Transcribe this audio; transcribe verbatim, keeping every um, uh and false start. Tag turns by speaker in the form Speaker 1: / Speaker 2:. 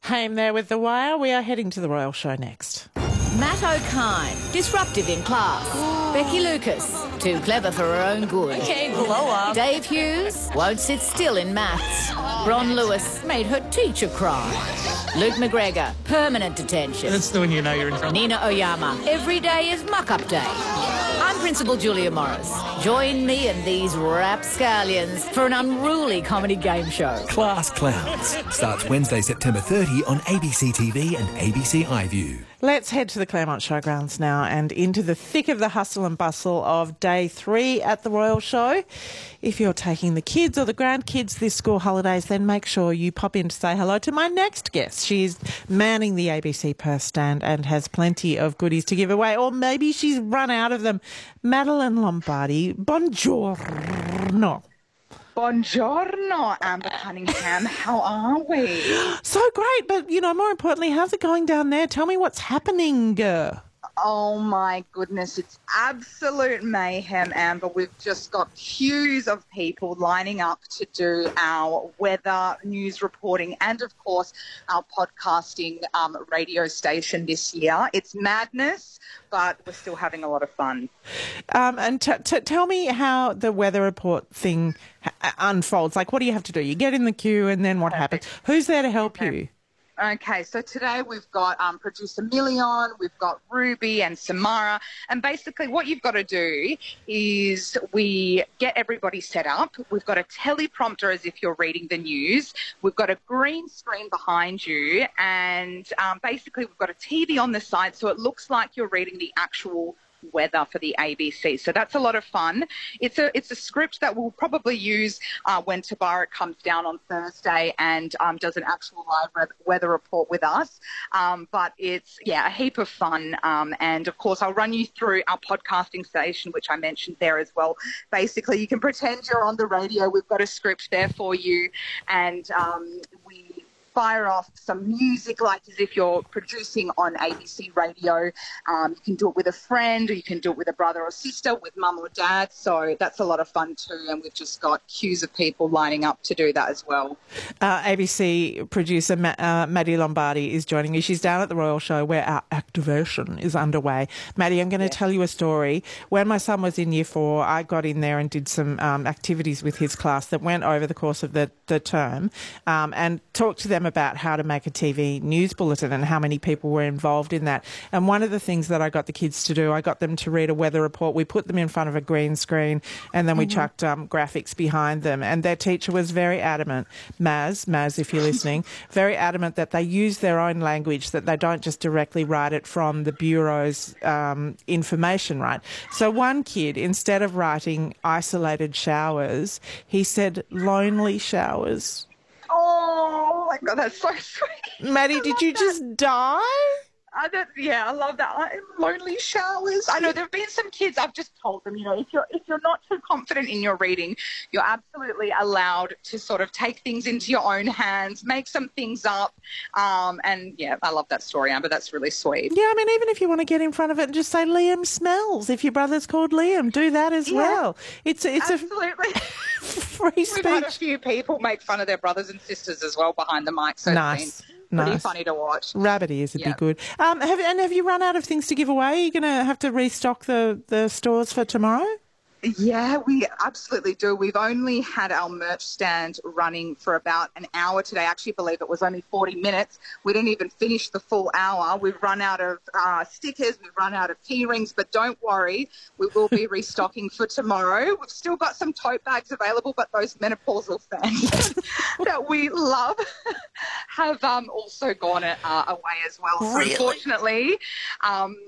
Speaker 1: Home there with The Wire. We are heading to the Royal Show next.
Speaker 2: Matt O'Kine, disruptive in class. Ooh. Becky Lucas, too clever for her own good.
Speaker 3: Okay, blow up.
Speaker 2: Dave Hughes, won't sit still in maths. Bron Lewis made her teacher cry. Luke McGregor, permanent detention.
Speaker 4: That's the one you know you're in trouble.
Speaker 2: Nina Oyama, every day is muck-up day. I'm Principal Julia Morris. Join me and these rapscallions for an unruly comedy game show.
Speaker 5: Class Clowns starts Wednesday, September thirtieth on A B C T V and A B C iView.
Speaker 1: Let's head to the Claremont Showgrounds now and into the thick of the hustle and bustle of day three at the Royal Show. If you're taking the kids or the grandkids this school holidays, then make sure you pop in to say hello to my next guest. She's manning the A B C purse stand and has plenty of goodies to give away, or maybe she's run out of them. Madeline Lombardi, buongiorno.
Speaker 6: Buongiorno, Amber Cunningham. How are we?
Speaker 1: So great, but, you know, more importantly, how's it going down there? Tell me what's happening.
Speaker 6: Oh, my goodness. It's absolute mayhem, Amber. We've just got queues of people lining up to do our weather news reporting and, of course, our podcasting um, radio station this year. It's madness, but we're still having a lot of fun.
Speaker 1: Um, and t- t- tell me how the weather report thing ha- unfolds. Like, what do you have to do? You get in the queue and then what
Speaker 6: Perfect.
Speaker 1: happens? Who's there to help
Speaker 6: Okay.
Speaker 1: you?
Speaker 6: Okay, so today we've got um, producer Million, we've got Ruby and Samara, and basically what you've got to do is we get everybody set up. We've got a teleprompter as if you're reading the news. We've got a green screen behind you, and um, basically we've got a T V on the side so it looks like you're reading the actual weather for the A B C. So that's a lot of fun. It's a it's a script that we'll probably use uh, when Tabarak comes down on Thursday and um, does an actual live re- weather report with us. Um, but it's, yeah, a heap of fun. Um, and, of course, I'll run you through our podcasting station, which I mentioned there as well. Basically, you can pretend you're on the radio. We've got a script there for you. And um, we fire off some music like as if you're producing on A B C radio. Um, you can do it with a friend, or you can do it with a brother or sister, with mum or dad. So that's a lot of fun too, and we've just got queues of people lining up to do that as well.
Speaker 1: Uh, A B C producer Ma- uh, Maddie Lombardi is joining me. She's down at the Royal Show where our activation is underway. Maddie, I'm going to
Speaker 6: Yeah.
Speaker 1: tell you a story. When my son was in year four, I got in there and did some um, activities with his class that went over the course of the, the term um, and talked to them about how to make a T V news bulletin and how many people were involved in that. And one of the things that I got the kids to do, I got them to read a weather report. We put them in front of a green screen and then we mm-hmm. chucked um, graphics behind them. And their teacher was very adamant, Maz, Maz if you're listening, very adamant that they use their own language, that they don't just directly write it from the Bureau's um, information, right? So one kid, instead of writing isolated showers, he said lonely showers.
Speaker 6: Oh, my God, that's so sweet.
Speaker 1: Maddie, did you
Speaker 6: that.
Speaker 1: just die?
Speaker 6: I don't, yeah, I love that. I, lonely showers. I know there have been some kids, I've just told them, you know, if you're if you're not too confident in your reading, you're absolutely allowed to sort of take things into your own hands, make some things up. Um, and, yeah, I love that story, Amber. That's really sweet.
Speaker 1: Yeah, I mean, even if you want to get in front of it and just say Liam smells, if your brother's called Liam, do that as
Speaker 6: yeah,
Speaker 1: well. It's, it's
Speaker 6: absolutely.
Speaker 1: a free speech.
Speaker 6: We've had a few people make fun of their brothers and sisters as well behind the mic. So
Speaker 1: nice.
Speaker 6: Pretty
Speaker 1: nice.
Speaker 6: funny to watch.
Speaker 1: Rabbit ears would
Speaker 6: yeah.
Speaker 1: be good. Um, have, and have you run out of things to give away? Are you going to have to restock the, the stores for tomorrow?
Speaker 6: Yeah, we absolutely do. We've only had our merch stand running for about an hour today. I actually believe it was only forty minutes. We didn't even finish the full hour. We've run out of uh, stickers. We've run out of key rings, but don't worry. We will be restocking for tomorrow. We've still got some tote bags available, but those menopausal fans that we love have um, also gone uh, away as well. So
Speaker 1: really?
Speaker 6: Unfortunately, um,